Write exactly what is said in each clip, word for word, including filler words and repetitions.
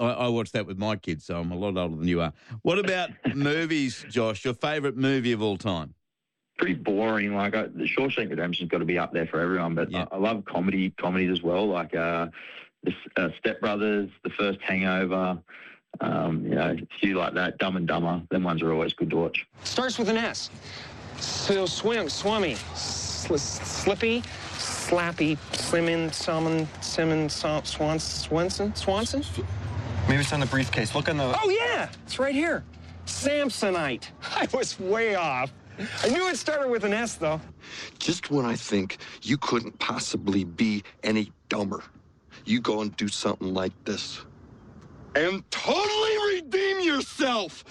I, I watched that with my kids, so I'm a lot older than you are. What about movies, Josh? Your favourite movie of all time? Pretty boring. Like I, the Shawshank Redemption's got to be up there for everyone, but Yeah. I, I love comedy, comedies as well. Like uh, the uh, Step Brothers, The First Hangover, um, you know, a few like that. Dumb and Dumber. Them ones are always good to watch. Starts with an S. So swim, swummy, sl- slippy, slappy, slimming, summon, simmon, Swan, Swanson, Swanson. Maybe it's on the briefcase. Look on the... Oh yeah, it's right here. Samsonite. I was way off. I knew it started with an S, though. Just when I think you couldn't possibly be any dumber, you go and do something like this. And totally redeem yourself!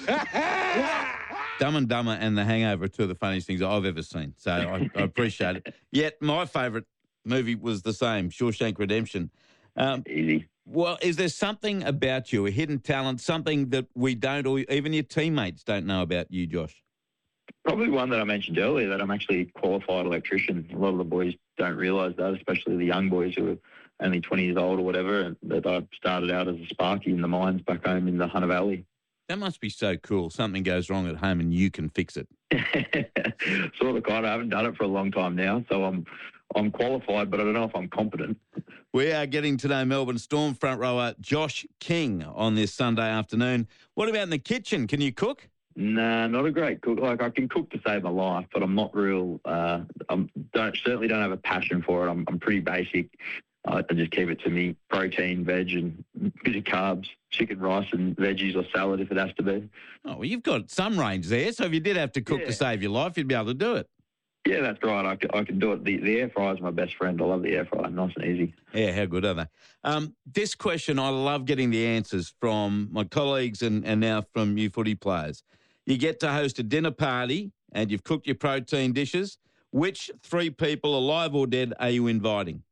Dumb and Dumber and The Hangover are two of the funniest things I've ever seen, so I, I appreciate it. Yet my favourite movie was the same, Shawshank Redemption. Um, Easy. well, is there something about you, a hidden talent, something that we don't, or even your teammates don't know about you, Josh? Probably one that I mentioned earlier, that I'm actually a qualified electrician. A lot of the boys don't realise that, especially the young boys who are only twenty years old or whatever, and that I started out as a sparky in the mines back home in the Hunter Valley. That must be so cool. Something goes wrong at home and you can fix it. Sort of, kind of. I haven't done it for a long time now, so I'm I'm qualified, but I don't know if I'm competent. We are getting to know Melbourne Storm front rower Josh King on this Sunday afternoon. What about in the kitchen? Can you cook? Nah, not a great cook. Like, I can cook to save my life, but I'm not real. Uh, I don't certainly don't have a passion for it. I'm I'm pretty basic. I just keep it to me: protein, veg, and a bit of carbs, chicken, rice, and veggies or salad if it has to be. Oh, well, you've got some range there, so if you did have to cook Yeah. to save your life, you'd be able to do it. Yeah, that's right. I can, I can do it. The, the air fryer is my best friend. I love the air fryer. Nice and easy. Yeah, how good are they? Um, this question, I love getting the answers from my colleagues and, and now from you footy players. You get to host a dinner party and you've cooked your protein dishes. Which three people, alive or dead, are you inviting?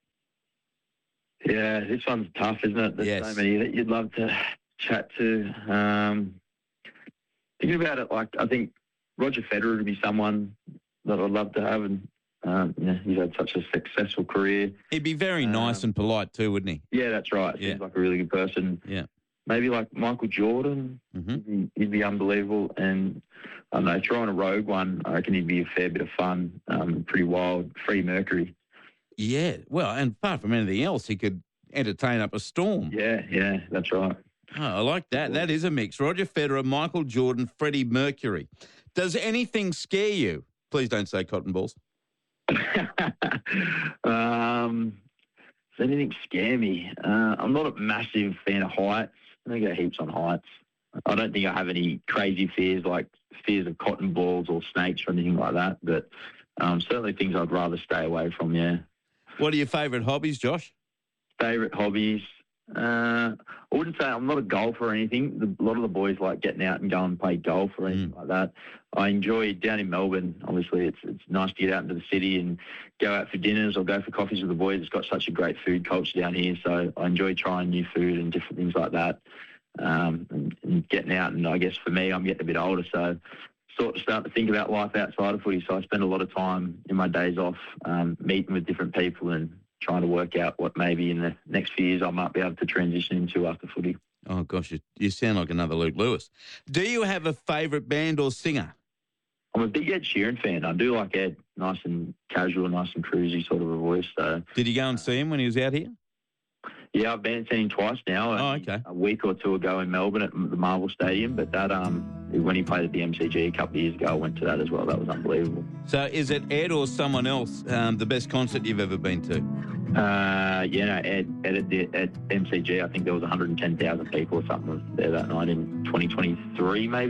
Yeah, this one's tough, isn't it? There's Yes. so many that you'd love to chat to. Um, thinking about it, like, I think Roger Federer would be someone that I'd love to have, and um, you know, he's had such a successful career. He'd be very nice Um, and polite too, wouldn't he? Yeah, that's right. Yeah. Seems like a really good person. Yeah. Maybe like Michael Jordan. Mm-hmm. He'd, be, he'd be unbelievable. And I don't know, throwing a rogue one, I reckon he'd be a fair bit of fun. Um, pretty wild. Freddie Mercury. Yeah, well, and apart from anything else, he could entertain up a storm. Yeah, yeah, that's right. Oh, I like that. That is a mix. Roger Federer, Michael Jordan, Freddie Mercury. Does anything scare you? Please don't say cotton balls. um, does anything scare me? Uh, I'm not a massive fan of heights. I don't get heaps on heights. I don't think I have any crazy fears like fears of cotton balls or snakes or anything like that, but um, certainly things I'd rather stay away from, yeah. What are your favourite hobbies, Josh? Favourite hobbies? Uh, I wouldn't say I'm not a golfer or anything. The, a lot of the boys like getting out and going and play golf or anything Mm. like that. I enjoy down in Melbourne. Obviously, it's it's nice to get out into the city and go out for dinners or go for coffees with the boys. It's got such a great food culture down here, so I enjoy trying new food and different things like that. Um, and, and getting out, and I guess for me, I'm getting a bit older, so sort of start to think about life outside of footy. So I spend a lot of time in my days off um, meeting with different people and trying to work out what maybe in the next few years I might be able to transition into after footy. Oh, gosh, you, you sound like another Luke Lewis. Do you have a favourite band or singer? I'm a big Ed Sheeran fan. I do like Ed. Nice and casual, nice and cruisy sort of a voice. So Did you go and see him when he was out here? yeah, I've been seeing him twice now. Oh, only okay. A week or two ago in Melbourne at the Marvel Stadium, but that um when he played at the M C G a couple of years ago, I went to that as well. That was unbelievable. So is it Ed or someone else um, the best concert you've ever been to? Uh, yeah, no, Ed, Ed at, the, at M C G, I think there was one hundred ten thousand people or something there that night in twenty twenty-three, maybe.